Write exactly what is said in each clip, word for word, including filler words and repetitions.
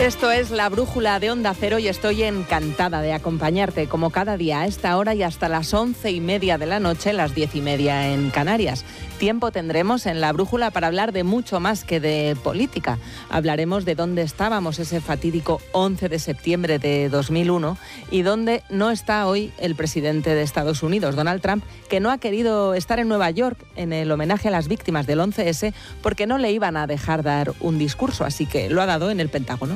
Esto es La Brújula de Onda Cero y estoy encantada de acompañarte como cada día a esta hora y hasta las once y media de la noche, las diez y media en Canarias. Tiempo tendremos en La Brújula para hablar de mucho más que de política. Hablaremos de dónde estábamos ese fatídico once de septiembre de dos mil uno y dónde no está hoy el presidente de Estados Unidos, Donald Trump, que no ha querido estar en Nueva York en el homenaje a las víctimas del once ese porque no le iban a dejar dar un discurso, así que lo ha dado en el Pentágono.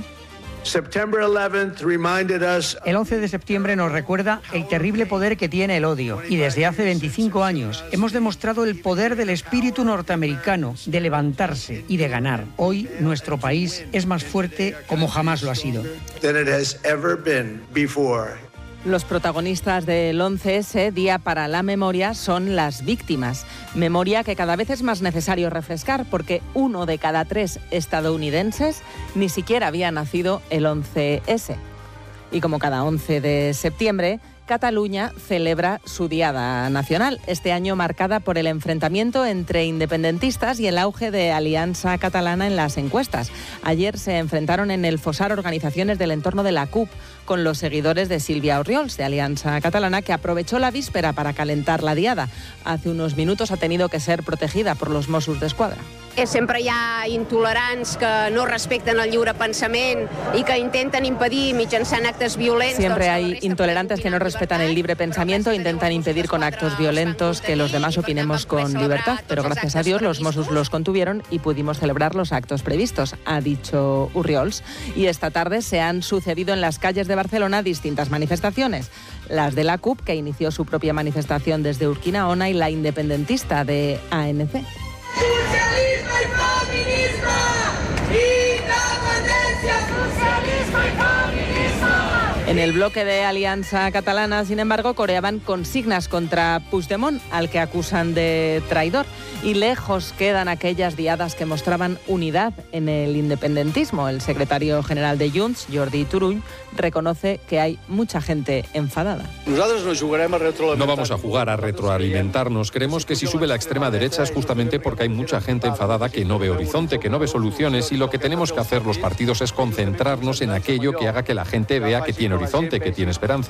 El once de septiembre nos recuerda el terrible poder que tiene el odio y desde hace veinticinco años hemos demostrado el poder del espíritu norteamericano de levantarse y de ganar. Hoy nuestro país es más fuerte como jamás lo ha sido. Los protagonistas del once ese, Día para la Memoria, son las víctimas. Memoria que cada vez es más necesario refrescar porque uno de cada tres estadounidenses ni siquiera había nacido el once ese. Y como cada once de septiembre, Cataluña celebra su Diada Nacional, este año marcada por el enfrentamiento entre independentistas y el auge de Aliança Catalana en las encuestas. Ayer se enfrentaron en el Fossar organizaciones del entorno de la CUP con los seguidores de Sílvia Orriols, de Aliança Catalana, que aprovechó la víspera para calentar la Diada. Hace unos minutos ha tenido que ser protegida por los Mossos d'Esquadra. Sempre hi ha intolerants que no respecten el lliure pensament y que intenten impedir mitjançant actes violentos. Siempre hay intolerantes que no respetan el libre pensamiento e intentan impedir con actos violentos que los demás opinemos con libertad. Pero gracias a Dios los Mossos los contuvieron y pudimos celebrar los actos previstos, ha dicho Orriols. Y esta tarde se han sucedido en las calles de Barcelona distintas manifestaciones. Las de la CUP, que inició su propia manifestación desde Urquinaona, y la independentista de A N C. Socialismo y feminismo, independencia, socialismo y feminismo. En el bloque de Aliança Catalana, sin embargo, coreaban consignas contra Puigdemont, al que acusan de traidor. Y lejos quedan aquellas diadas que mostraban unidad en el independentismo. El secretario general de Junts, Jordi Turull, reconoce que hay mucha gente enfadada. No vamos a jugar a retroalimentarnos. Creemos que si sube la extrema derecha es justamente porque hay mucha gente enfadada que no ve horizonte, que no ve soluciones, y lo que tenemos que hacer los partidos es concentrarnos en aquello que haga que la gente vea que tiene horizonte, que tiene esperanza.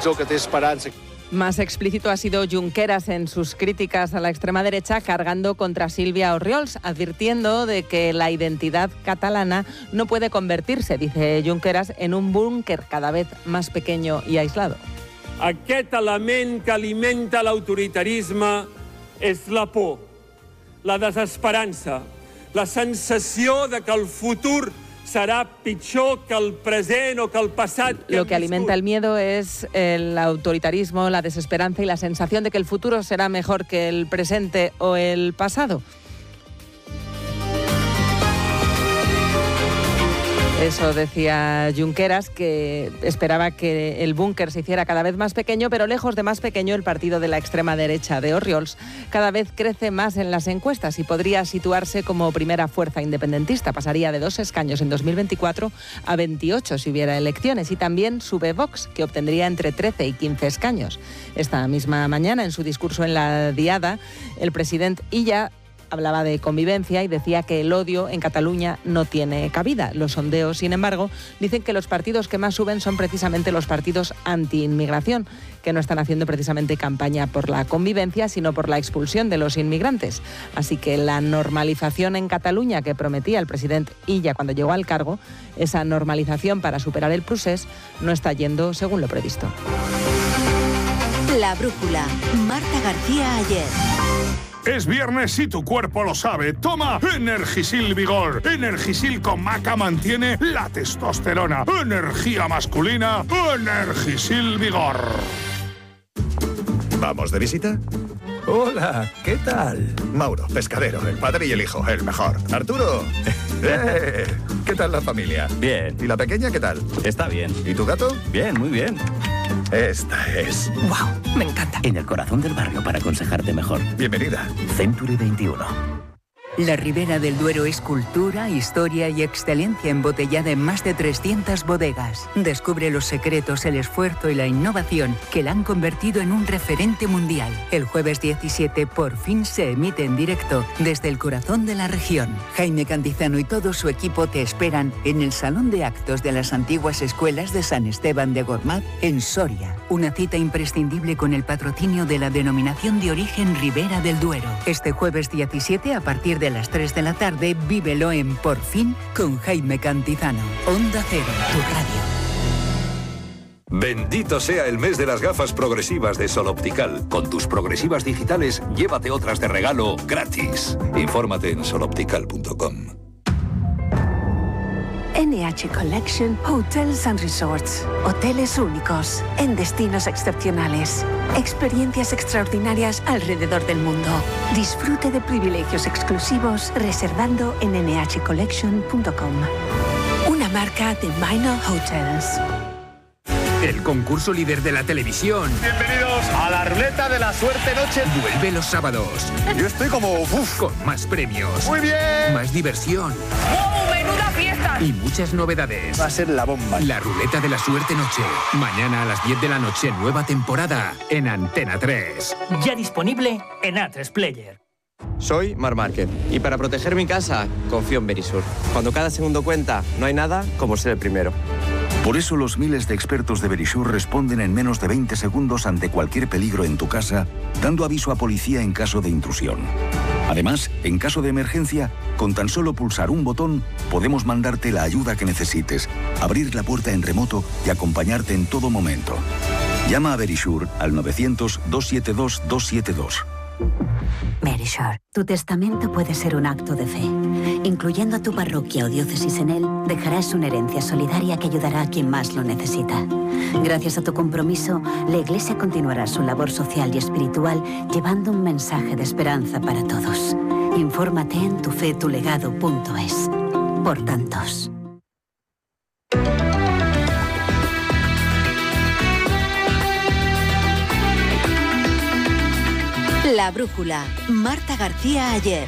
Más explícito ha sido Junqueras en sus críticas a la extrema derecha, cargando contra Sílvia Orriols, advirtiendo de que la identidad catalana no puede convertirse, dice Junqueras, en un búnker cada vez más pequeño y aislado. Aquest element que alimenta l'autoritarisme és la por, la desesperança, la sensació de que el futur será pitjor que el present o que el passat. Lo que alimenta el miedo es el autoritarismo, la desesperanza y la sensación de que el futuro será mejor que el presente o el pasado. Eso decía Junqueras, que esperaba que el búnker se hiciera cada vez más pequeño, pero lejos de más pequeño, el partido de la extrema derecha de Orriols cada vez crece más en las encuestas y podría situarse como primera fuerza independentista. Pasaría de dos escaños en dos mil veinticuatro a veintiocho si hubiera elecciones, y también sube Vox, que obtendría entre trece y quince escaños. Esta misma mañana, en su discurso en la Diada, el presidente Illa hablaba de convivencia y decía que el odio en Cataluña no tiene cabida. Los sondeos, sin embargo, dicen que los partidos que más suben son precisamente los partidos anti-inmigración, que no están haciendo precisamente campaña por la convivencia, sino por la expulsión de los inmigrantes. Así que la normalización en Cataluña que prometía el presidente Illa cuando llegó al cargo, esa normalización para superar el procés, no está yendo según lo previsto. La Brújula, Marta García Ayer. Es viernes y tu cuerpo lo sabe. Toma Energisil Vigor. Energisil con maca mantiene la testosterona. Energía masculina. Energisil Vigor. ¿Vamos de visita? Hola, ¿qué tal? Mauro, pescadero, el padre y el hijo, el mejor. Arturo. ¡Eh! ¿Qué tal la familia? Bien. ¿Y la pequeña qué tal? Está bien. ¿Y tu gato? Bien, muy bien. Esta es... ¡Wow! Me encanta. En el corazón del barrio para aconsejarte mejor. Bienvenida. Century veintiuno. La Ribera del Duero es cultura, historia y excelencia embotellada en más de trescientas bodegas. Descubre los secretos, el esfuerzo y la innovación que la han convertido en un referente mundial. El jueves diecisiete por fin se emite en directo desde el corazón de la región. Jaime Cantizano y todo su equipo te esperan en el Salón de Actos de las antiguas escuelas de San Esteban de Gormaz, en Soria. Una cita imprescindible con el patrocinio de la denominación de origen Ribera del Duero. Este jueves diecisiete, a partir de las tres de la tarde, vívelo en Por Fin con Jaime Cantizano. Onda Cero, tu radio. Bendito sea el mes de las gafas progresivas de Sol Optical. Con tus progresivas digitales, llévate otras de regalo gratis. Infórmate en sol optical punto com. N H Collection Hotels and Resorts. Hoteles únicos, en destinos excepcionales. Experiencias extraordinarias alrededor del mundo. Disfrute de privilegios exclusivos reservando en N H collection punto com. Una marca de Minor Hotels. El concurso líder de la televisión. Bienvenidos a la ruleta de la suerte noche. Vuelve los sábados. Yo estoy como uf. Con más premios. Muy bien. Más diversión. ¡Wow! ¡Menuda fiesta! Y muchas novedades. Va a ser la bomba. La ruleta de la suerte noche. Mañana a las diez de la noche, nueva temporada en Antena tres. Ya disponible en A tres Player. Soy Mar Márquez y para proteger mi casa confío en Verisur. Cuando cada segundo cuenta, no hay nada como ser el primero. Por eso los miles de expertos de Verisur responden en menos de veinte segundos ante cualquier peligro en tu casa, dando aviso a policía en caso de intrusión. Además, en caso de emergencia, con tan solo pulsar un botón, podemos mandarte la ayuda que necesites, abrir la puerta en remoto y acompañarte en todo momento. Llama a Verisur al novecientos, doscientos setenta y dos, doscientos setenta y dos. Verisur, tu testamento puede ser un acto de fe. Incluyendo a tu parroquia o diócesis en él, dejarás una herencia solidaria que ayudará a quien más lo necesita. Gracias a tu compromiso, la Iglesia continuará su labor social y espiritual llevando un mensaje de esperanza para todos. Infórmate en tufetulegado punto es. Por tantos. La brújula. Marta García Ayer.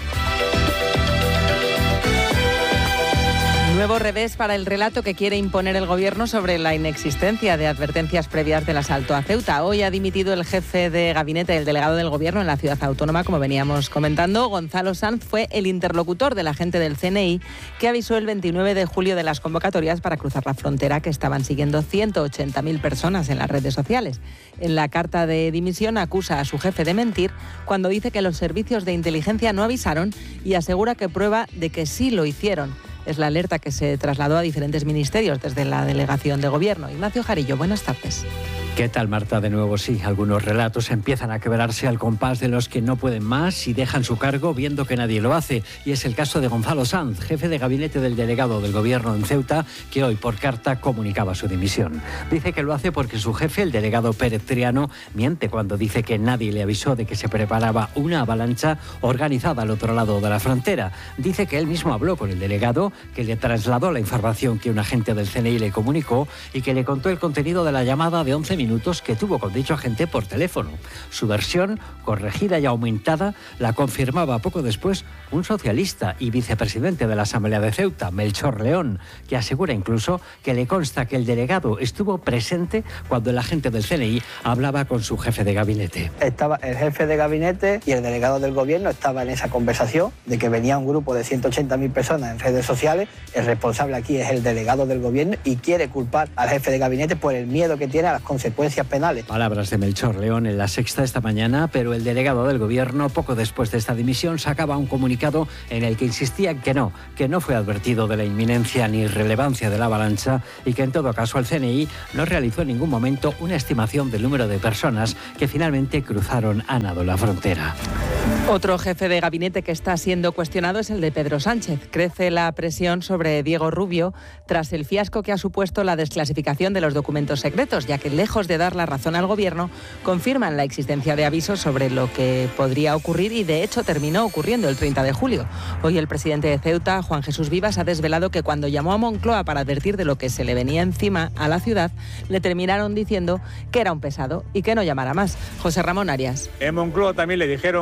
Nuevo revés para el relato que quiere imponer el Gobierno sobre la inexistencia de advertencias previas del asalto a Ceuta. Hoy ha dimitido el jefe de gabinete del delegado del Gobierno en la ciudad autónoma, como veníamos comentando. Gonzalo Sanz fue el interlocutor del agente del C N I que avisó el veintinueve de julio de las convocatorias para cruzar la frontera que estaban siguiendo ciento ochenta mil personas en las redes sociales. En la carta de dimisión acusa a su jefe de mentir cuando dice que los servicios de inteligencia no avisaron y asegura que prueba de que sí lo hicieron. Es la alerta que se trasladó a diferentes ministerios desde la delegación de Gobierno. Ignacio Jarillo, buenas tardes. ¿Qué tal, Marta? De nuevo, sí. Algunos relatos empiezan a quebrarse al compás de los que no pueden más y dejan su cargo viendo que nadie lo hace. Y es el caso de Gonzalo Sanz, jefe de gabinete del delegado del Gobierno en Ceuta, que hoy por carta comunicaba su dimisión. Dice que lo hace porque su jefe, el delegado Pérez Triano, miente cuando dice que nadie le avisó de que se preparaba una avalancha organizada al otro lado de la frontera. Dice que él mismo habló con el delegado, que le trasladó la información que un agente del C N I le comunicó y que le contó el contenido de la llamada de once minutos que tuvo con dicho agente por teléfono. Su versión, corregida y aumentada, la confirmaba poco después un socialista y vicepresidente de la Asamblea de Ceuta, Melchor León, que asegura incluso que le consta que el delegado estuvo presente cuando el agente del C N I hablaba con su jefe de gabinete. Estaba el jefe de gabinete y el delegado del Gobierno estaba en esa conversación de que venía un grupo de ciento ochenta mil personas en redes sociales. El responsable aquí es el delegado del Gobierno y quiere culpar al jefe de gabinete por el miedo que tiene a las consecuencias penales. Palabras de Melchor León en La Sexta esta mañana, pero el delegado del Gobierno, poco después de esta dimisión, sacaba un comunicado en el que insistía que no, que no fue advertido de la inminencia ni relevancia de la avalancha y que en todo caso el C N I no realizó en ningún momento una estimación del número de personas que finalmente cruzaron a nado la frontera. Otro jefe de gabinete que está siendo cuestionado es el de Pedro Sánchez. Crece la presión sobre Diego Rubio tras el fiasco que ha supuesto la desclasificación de los documentos secretos, ya que lejos de dar la razón al Gobierno, confirman la existencia de avisos sobre lo que podría ocurrir y de hecho terminó ocurriendo el treinta de julio. Hoy el presidente de Ceuta, Juan Jesús Vivas, ha desvelado que cuando llamó a Moncloa para advertir de lo que se le venía encima a la ciudad, le terminaron diciendo que era un pesado y que no llamara más. José Ramón Arias. En Moncloa también le dijeron que todo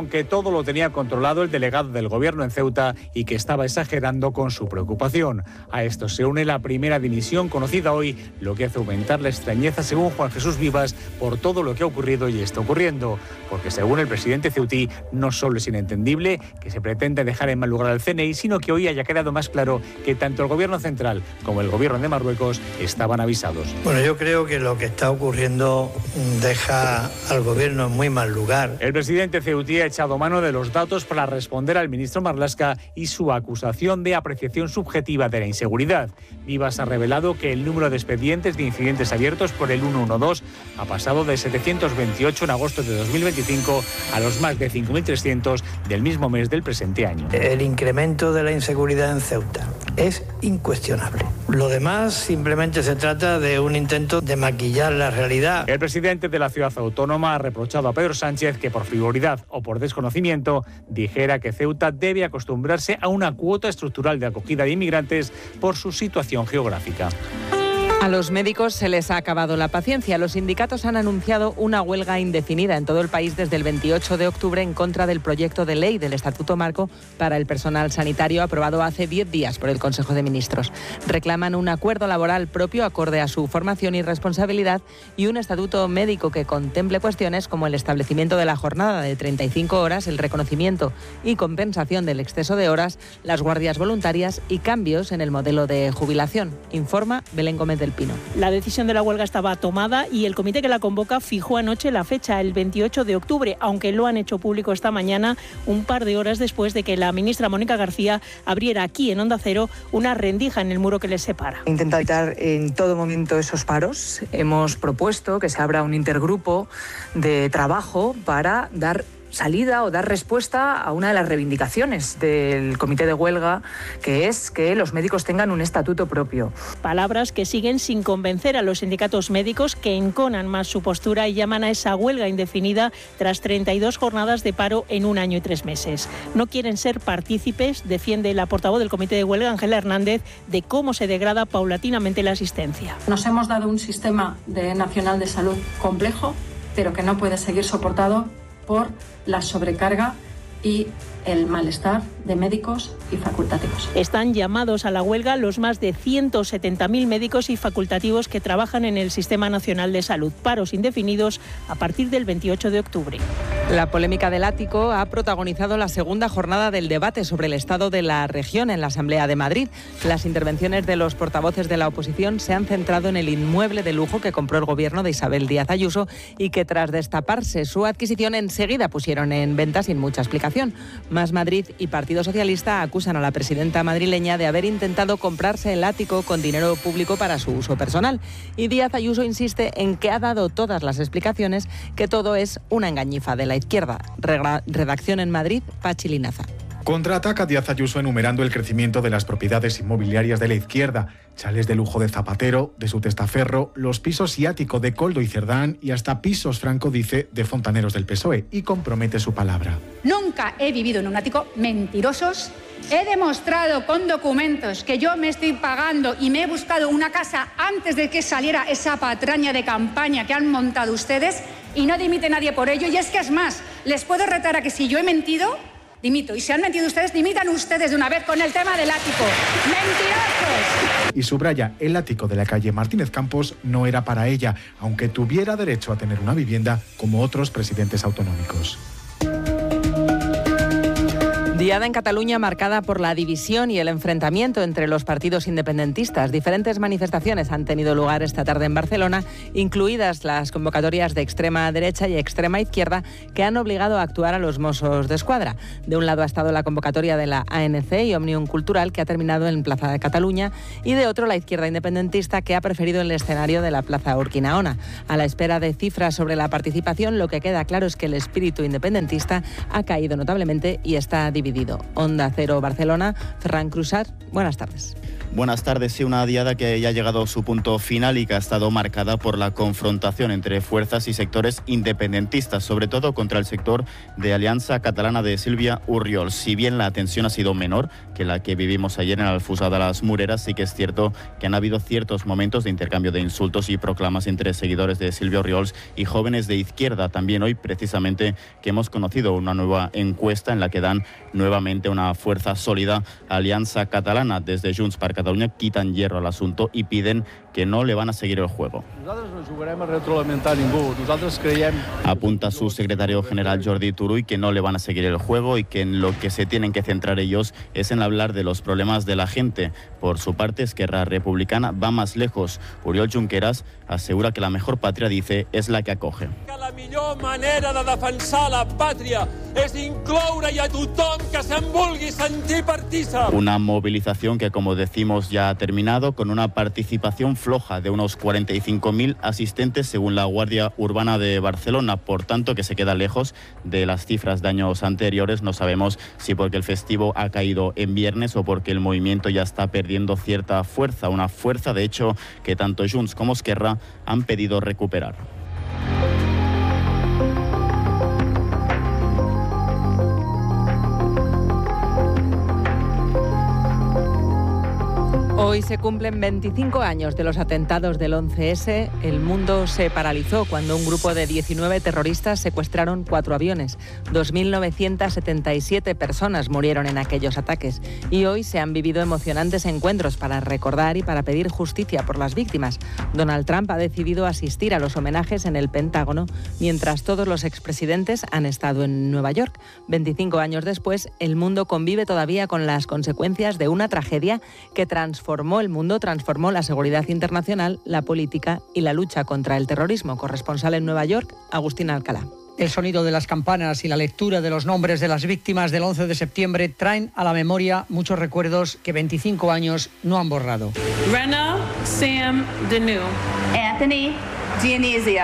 todo lo tenía controlado el delegado del gobierno en Ceuta y que estaba exagerando con su preocupación. A esto se une la primera dimisión conocida hoy, lo que hace aumentar la extrañeza, según Juan Jesús Vivas, por todo lo que ha ocurrido y está ocurriendo. Porque según el presidente ceutí, no solo es inentendible que se pretenda dejar en mal lugar al C N I, sino que hoy haya quedado más claro que tanto el gobierno central como el gobierno de Marruecos estaban avisados. Bueno, yo creo que lo que está ocurriendo deja al gobierno en muy mal lugar. El presidente ceutí ha echado mano de los datos para responder al ministro Marlaska y su acusación de apreciación subjetiva de la inseguridad. Vivas ha revelado que el número de expedientes de incidentes abiertos por el ciento doce ha pasado de setecientos veintiocho en agosto de dos mil veinticinco a los más de cinco mil trescientos del mismo mes del presente año. El incremento de la inseguridad en Ceuta es incuestionable. Lo demás simplemente se trata de un intento de maquillar la realidad. El presidente de la ciudad autónoma ha reprochado a Pedro Sánchez que por frivolidad o por desconocimiento dijera que Ceuta debe acostumbrarse a una cuota estructural de acogida de inmigrantes por su situación geográfica. A los médicos se les ha acabado la paciencia. Los sindicatos han anunciado una huelga indefinida en todo el país desde el veintiocho de octubre en contra del proyecto de ley del Estatuto Marco para el personal sanitario aprobado hace diez días por el Consejo de Ministros. Reclaman un acuerdo laboral propio acorde a su formación y responsabilidad y un estatuto médico que contemple cuestiones como el establecimiento de la jornada de treinta y cinco horas, el reconocimiento y compensación del exceso de horas, las guardias voluntarias y cambios en el modelo de jubilación. Informa Belén Gómez del Pino. La decisión de la huelga estaba tomada y el comité que la convoca fijó anoche la fecha, el veintiocho de octubre, aunque lo han hecho público esta mañana, un par de horas después de que la ministra Mónica García abriera aquí en Onda Cero una rendija en el muro que les separa. Intenta evitar en todo momento esos paros. Hemos propuesto que se abra un intergrupo de trabajo para dar salida o dar respuesta a una de las reivindicaciones del comité de huelga, que es que los médicos tengan un estatuto propio. Palabras que siguen sin convencer a los sindicatos médicos, que enconan más su postura y llaman a esa huelga indefinida tras treinta y dos jornadas de paro en un año y tres meses. No quieren ser partícipes, defiende la portavoz del comité de huelga, Ángela Hernández, de cómo se degrada paulatinamente la asistencia. Nos hemos dado un sistema de nacional de salud complejo, pero que no puede seguir soportado por la sobrecarga y el malestar de médicos y facultativos. Están llamados a la huelga los más de ciento setenta mil médicos y facultativos que trabajan en el Sistema Nacional de Salud. Paros indefinidos a partir del veintiocho de octubre. La polémica del ático ha protagonizado la segunda jornada del debate sobre el estado de la región en la Asamblea de Madrid. Las intervenciones de los portavoces de la oposición se han centrado en el inmueble de lujo que compró el gobierno de Isabel Díaz Ayuso y que tras destaparse su adquisición enseguida pusieron en venta sin mucha explicación. Más Madrid y Partido Socialista acusan a la presidenta madrileña de haber intentado comprarse el ático con dinero público para su uso personal. Y Díaz Ayuso insiste en que ha dado todas las explicaciones, que todo es una engañifa de la izquierda. Redacción en Madrid, Pachi Linaza. Contraataca Díaz Ayuso enumerando el crecimiento de las propiedades inmobiliarias de la izquierda, chales de lujo de Zapatero, de su testaferro, los pisos y ático de Coldo y Cerdán y hasta pisos, Franco dice, de fontaneros del P S O E, y compromete su palabra. Nunca he vivido en un ático, mentirosos. He demostrado con documentos que yo me estoy pagando y me he buscado una casa antes de que saliera esa patraña de campaña que han montado ustedes y no dimite nadie por ello. Y es que es más, les puedo retar a que si yo he mentido, dimito. Y si han mentido ustedes, dimitan ustedes de una vez con el tema del ático. ¡Mentirosos! Y subraya, el ático de la calle Martínez Campos no era para ella, aunque tuviera derecho a tener una vivienda como otros presidentes autonómicos. Diada en Cataluña marcada por la división y el enfrentamiento entre los partidos independentistas. Diferentes manifestaciones han tenido lugar esta tarde en Barcelona, incluidas las convocatorias de extrema derecha y extrema izquierda que han obligado a actuar a los Mossos d'Esquadra. De un lado ha estado la convocatoria de la A N C y Òmnium Cultural, que ha terminado en Plaza de Cataluña, y de otro la izquierda independentista, que ha preferido el escenario de la Plaza Urquinaona. A la espera de cifras sobre la participación, lo que queda claro es que el espíritu independentista ha caído notablemente y está dividido. Onda Cero Barcelona, Ferran Crusat, buenas tardes. Buenas tardes. Sí, una diada que ya ha llegado a su punto final y que ha estado marcada por la confrontación entre fuerzas y sectores independentistas, sobre todo contra el sector de Alianza Catalana de Sílvia Orriols. Si bien la tensión ha sido menor que la que vivimos ayer en la Alfusá de las Mureras, sí que es cierto que han habido ciertos momentos de intercambio de insultos y proclamas entre seguidores de Sílvia Orriols y jóvenes de izquierda. También hoy, precisamente, que hemos conocido una nueva encuesta en la que dan nuevamente una fuerza sólida a Alianza Catalana. Desde Junts per Catalunya quitan hierro al asunto y piden que no le van a seguir el juego. Nosaltres no jugarem a retroalimentar ningú. Nosaltres creiem... Apunta su secretario general Jordi Turull que no le van a seguir el juego y que en lo que se tienen que centrar ellos es en hablar de los problemas de la gente. Por su parte, Esquerra Republicana va más lejos. Oriol Junqueras asegura que la mejor patria, dice, es la que acoge. La millor manera de defensar la pàtria és incloure-hi a tothom que se'n vulgui sentir partícip. Una movilización que, como decimos, ya ha terminado con una participación floja de unos cuarenta y cinco mil asistentes según la Guardia Urbana de Barcelona, por tanto que se queda lejos de las cifras de años anteriores. No sabemos si porque el festivo ha caído en viernes o porque el movimiento ya está perdiendo cierta fuerza, una fuerza de hecho que tanto Junts como Esquerra han pedido recuperar. Hoy se cumplen veinticinco años de los atentados del once ese. El mundo se paralizó cuando un grupo de diecinueve terroristas secuestraron cuatro aviones. dos mil novecientas setenta y siete personas murieron en aquellos ataques. Y hoy se han vivido emocionantes encuentros para recordar y para pedir justicia por las víctimas. Donald Trump ha decidido asistir a los homenajes en el Pentágono, mientras todos los expresidentes han estado en Nueva York. veinticinco años después, el mundo convive todavía con las consecuencias de una tragedia que transformó Transformó el mundo, transformó la seguridad internacional, la política y la lucha contra el terrorismo. Corresponsal en Nueva York, Agustín Alcalá. El sonido de las campanas y la lectura de los nombres de las víctimas del once de septiembre traen a la memoria muchos recuerdos que veinticinco años no han borrado. Rena Sam Deneau. Anthony Dionysio.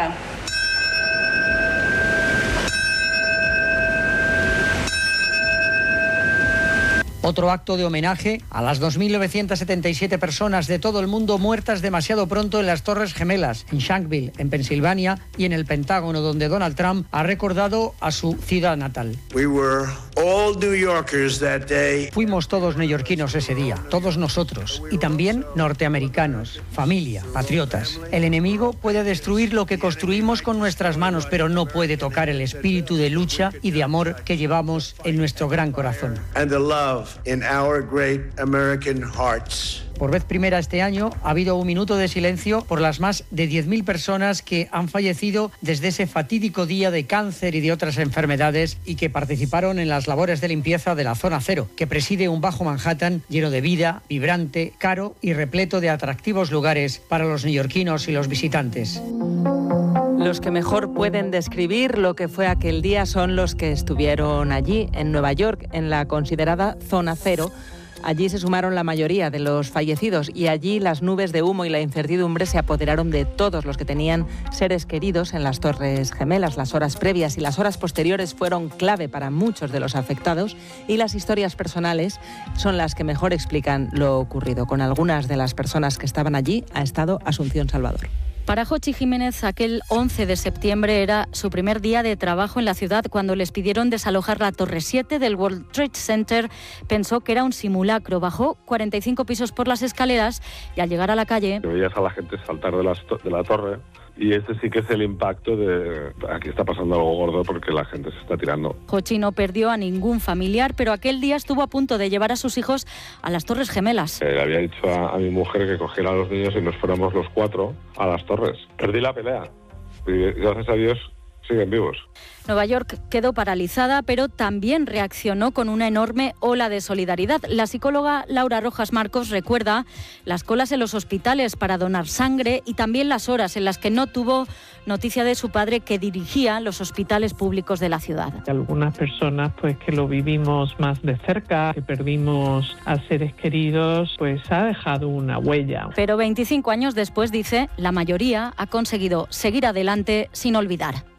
Otro acto de homenaje a las dos mil novecientas setenta y siete personas de todo el mundo muertas demasiado pronto en las Torres Gemelas, en Shanksville, en Pensilvania, y en el Pentágono, donde Donald Trump ha recordado a su ciudad natal. We were all New Yorkers that day. Fuimos todos neoyorquinos ese día, todos nosotros, y también norteamericanos, familia, patriotas. El enemigo puede destruir lo que construimos con nuestras manos, pero no puede tocar el espíritu de lucha y de amor que llevamos en nuestro gran corazón. And the love in our great American hearts. Por vez primera este año ha habido un minuto de silencio por las más de diez mil personas que han fallecido desde ese fatídico día de cáncer y de otras enfermedades y que participaron en las labores de limpieza de la Zona Cero, que preside un Bajo Manhattan lleno de vida, vibrante, caro y repleto de atractivos lugares para los neoyorquinos y los visitantes. Los que mejor pueden describir lo que fue aquel día son los que estuvieron allí, en Nueva York, en la considerada Zona Cero. Allí se sumaron la mayoría de los fallecidos y allí las nubes de humo y la incertidumbre se apoderaron de todos los que tenían seres queridos en las Torres Gemelas. Las horas previas y las horas posteriores fueron clave para muchos de los afectados y las historias personales son las que mejor explican lo ocurrido. Con algunas de las personas que estaban allí ha estado Asunción Salvador. Para Jochi Jiménez, aquel once de septiembre era su primer día de trabajo en la ciudad. Cuando les pidieron desalojar la Torre siete del World Trade Center, pensó que era un simulacro. Bajó cuarenta y cinco pisos por las escaleras y al llegar a la calle... Veías a la gente saltar de la, de la torre. Y este sí que es el impacto de aquí está pasando algo gordo porque la gente se está tirando. Jochi no perdió a ningún familiar, pero aquel día estuvo a punto de llevar a sus hijos a las Torres Gemelas. Eh, le había dicho a, a mi mujer que cogiera a los niños y nos fuéramos los cuatro a las torres. Perdí la pelea y gracias a Dios siguen vivos. Nueva York quedó paralizada, pero también reaccionó con una enorme ola de solidaridad. La psicóloga Laura Rojas Marcos recuerda las colas en los hospitales para donar sangre y también las horas en las que no tuvo noticia de su padre, que dirigía los hospitales públicos de la ciudad. Algunas personas pues que lo vivimos más de cerca, que perdimos a seres queridos, pues ha dejado una huella. Pero veinticinco años después, dice, la mayoría ha conseguido seguir adelante sin olvidar.